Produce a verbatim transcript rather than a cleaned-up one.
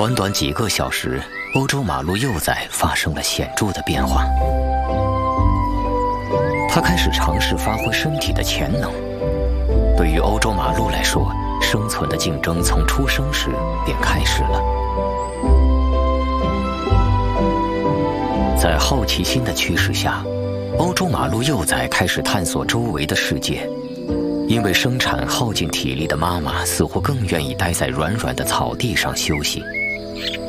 短短几个小时，欧洲马鹿幼崽发生了显著的变化。它开始尝试发挥身体的潜能。对于欧洲马鹿来说，生存的竞争从出生时便开始了。在好奇心的驱使下，欧洲马鹿幼崽开始探索周围的世界。因为生产耗尽体力的妈妈似乎更愿意待在软软的草地上休息。